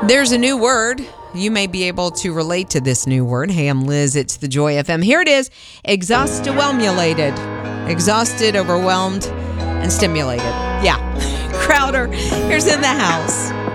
There's a new word. You may be able to relate to this new word. Hey, I'm Liz. It's the Joy FM. Here it is. Exhausted-whelmulated. Exhausted, overwhelmed, and stimulated. Yeah. Crowder, here's In the House.